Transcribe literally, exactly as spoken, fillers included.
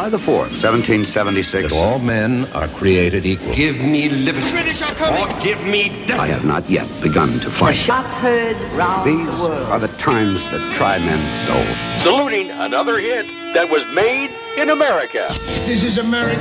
July the fourth, seventeen seventy-six. That all men are created equal. Give me liberty. British are coming. Or give me death. I have not yet begun to fight. The shots heard round These the world. are the times that try men's souls. Saluting another hit that was made in America. This is America.